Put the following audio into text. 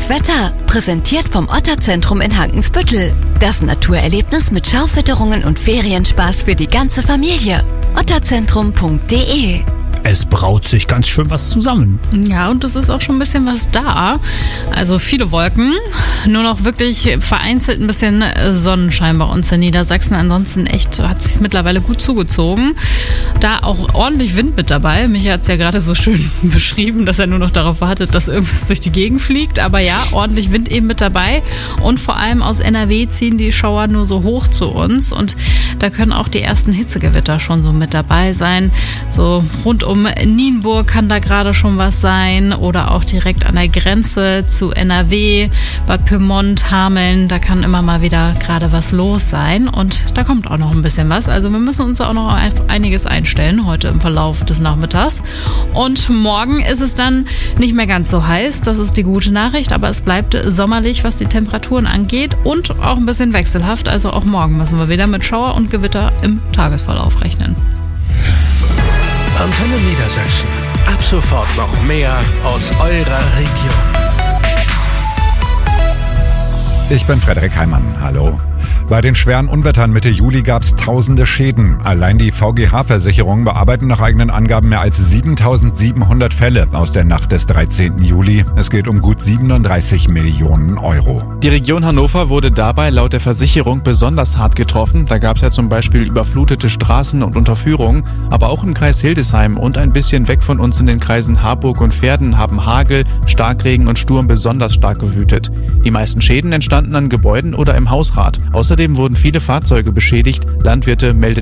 Das Wetter, präsentiert vom Otterzentrum in Hankensbüttel. Das Naturerlebnis mit Schaufütterungen und Ferienspaß für die ganze Familie. otterzentrum.de. Es braut sich ganz schön was zusammen. Ja, und es ist auch schon ein bisschen was da. Also viele Wolken, nur noch wirklich vereinzelt ein bisschen Sonnenschein bei uns in Niedersachsen. Ansonsten echt hat es sich mittlerweile gut zugezogen. Da auch ordentlich Wind mit dabei. Micha hat es ja gerade so schön beschrieben, dass er nur noch darauf wartet, dass irgendwas durch die Gegend fliegt. Aber ja, ordentlich Wind eben mit dabei. Und vor allem aus NRW ziehen die Schauer nur so hoch zu uns. Und da können auch die ersten Hitzegewitter schon so mit dabei sein. So rund um Nienburg kann da gerade schon was sein oder auch direkt an der Grenze zu NRW, Bad Pyrmont, Hameln, da kann immer mal wieder gerade was los sein und da kommt auch noch ein bisschen was. Also wir müssen uns auch noch auf einiges einstellen heute im Verlauf des Nachmittags. Und morgen ist es dann nicht mehr ganz so heiß, das ist die gute Nachricht, aber es bleibt sommerlich, was die Temperaturen angeht und auch ein bisschen wechselhaft. Also auch morgen müssen wir wieder mit Schauer und Gewitter im Tagesverlauf rechnen. Antenne Niedersachsen. Ab sofort noch mehr aus eurer Region. Ich bin Frederik Heimann. Hallo. Bei den schweren Unwettern Mitte Juli gab es tausende Schäden. Allein die VGH-Versicherungen bearbeiten nach eigenen Angaben mehr als 7.700 Fälle aus der Nacht des 13. Juli. Es geht um gut 37 Millionen Euro. Die Region Hannover wurde dabei laut der Versicherung besonders hart getroffen. Da gab es ja zum Beispiel überflutete Straßen und Unterführungen. Aber auch im Kreis Hildesheim und ein bisschen weg von uns in den Kreisen Harburg und Verden haben Hagel, Starkregen und Sturm besonders stark gewütet. Die meisten Schäden entstanden an Gebäuden oder im Hausrat. Außerdem wurden viele Fahrzeuge beschädigt. Landwirte meldeten